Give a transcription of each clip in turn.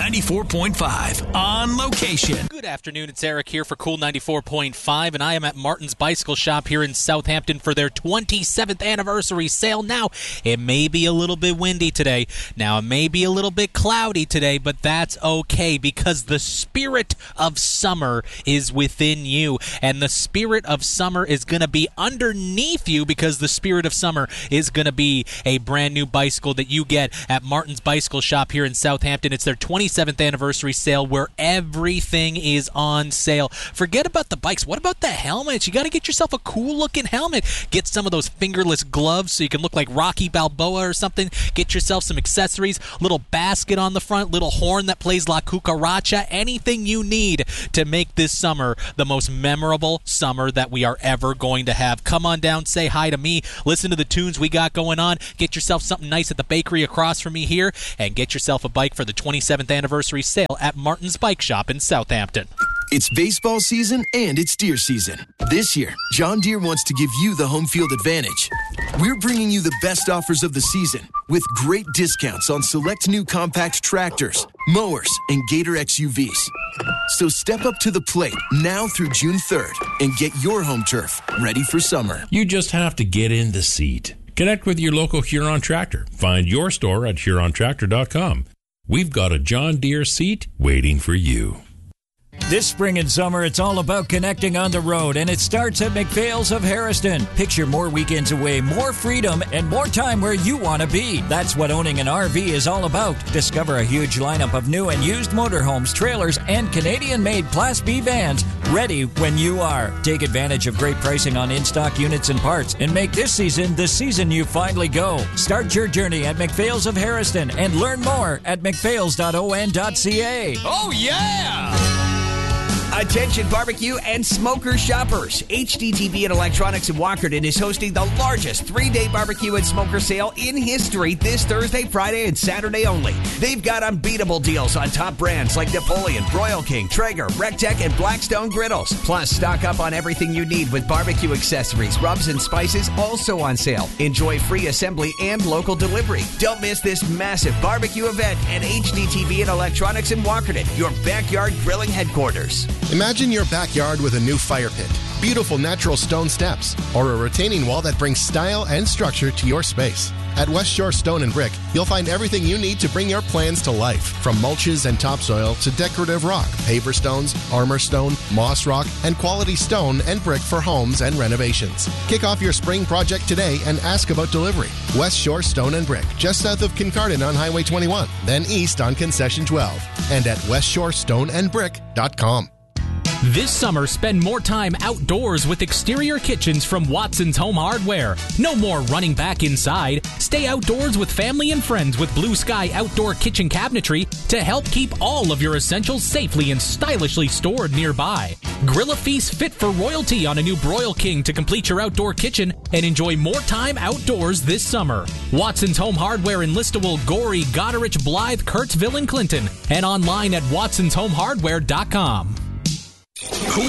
94.5 on location. Good afternoon, it's Eric here for Cool 94.5, and I am at Martin's Bicycle Shop here in Southampton for their 27th anniversary sale. Now, it may be a little bit windy today. Now, it may be a little bit cloudy today, but that's okay because the spirit of summer is within you, and the spirit of summer is going to be underneath you because the spirit of summer is going to be a brand new bicycle that you get at Martin's Bicycle Shop here in Southampton. It's their 27th anniversary sale where everything is on sale. Forget about the bikes. What about the helmets? You got to get yourself a cool looking helmet. Get some of those fingerless gloves so you can look like Rocky Balboa or something. Get yourself some accessories, little basket on the front, little horn that plays La Cucaracha, anything you need to make this summer the most memorable summer that we are ever going to have. Come on down, say hi to me, listen to the tunes we got going on, get yourself something nice at the bakery across from me here, and get yourself a bike for the 27th anniversary sale at Martin's Bike Shop in Southampton. It's baseball season and it's deer season. This year, John Deere wants to give you the home field advantage. We're bringing you the best offers of the season with great discounts on select new compact tractors, mowers, and Gator XUVs. So step up to the plate now through June 3rd and get your home turf ready for summer. You just have to get in the seat. Connect with your local Huron Tractor. Find your store at HuronTractor.com. We've got a John Deere seat waiting for you. This spring and summer, it's all about connecting on the road, and it starts at McPhail's of Harriston. Picture more weekends away, more freedom, and more time where you want to be. That's what owning an RV is all about. Discover a huge lineup of new and used motorhomes, trailers, and Canadian-made Class B vans ready when you are. Take advantage of great pricing on in-stock units and parts, and make this season the season you finally go. Start your journey at McPhail's of Harriston and learn more at mcphails.on.ca. Oh, yeah! Attention barbecue and smoker shoppers. HDTV and Electronics in Walkerton is hosting the largest 3-day barbecue and smoker sale in history this Thursday, Friday, and Saturday only. They've got unbeatable deals on top brands like Napoleon, Royal King, Traeger, Rectech, and Blackstone griddles. Plus, stock up on everything you need with barbecue accessories, rubs, and spices also on sale. Enjoy free assembly and local delivery. Don't miss this massive barbecue event at HDTV and Electronics in Walkerton, your backyard grilling headquarters. Imagine your backyard with a new fire pit, beautiful natural stone steps, or a retaining wall that brings style and structure to your space. At West Shore Stone and Brick, you'll find everything you need to bring your plans to life, from mulches and topsoil to decorative rock, paver stones, armor stone, moss rock, and quality stone and brick for homes and renovations. Kick off your spring project today and ask about delivery. West Shore Stone and Brick, just south of Kincardine on Highway 21, then east on Concession 12, and at westshorestoneandbrick.com. This summer, spend more time outdoors with exterior kitchens from Watson's Home Hardware. No more running back inside. Stay outdoors with family and friends with Blue Sky Outdoor Kitchen Cabinetry to help keep all of your essentials safely and stylishly stored nearby. Grill a feast fit for royalty on a new Broil King to complete your outdoor kitchen and enjoy more time outdoors this summer. Watson's Home Hardware in Listowel, Gorey, Goderich, Blythe, Kurtzville, and Clinton, and online at watsonshomehardware.com. Cool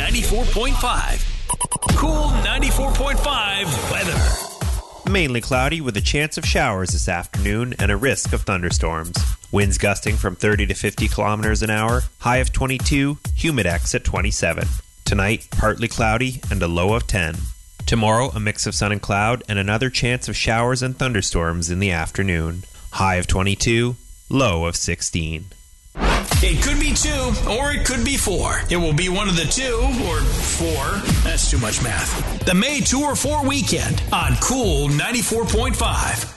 94.5. Cool 94.5 weather. Mainly cloudy with a chance of showers this afternoon and a risk of thunderstorms. Winds gusting from 30 to 50 kilometers an hour, high of 22, humidex at 27. Tonight, partly cloudy and a low of 10. Tomorrow, a mix of sun and cloud and another chance of showers and thunderstorms in the afternoon. High of 22, low of 16. It could be 2, or it could be 4. It will be one of the 2 or 4. That's too much math. The May 2 or 4 weekend on Cool 94.5.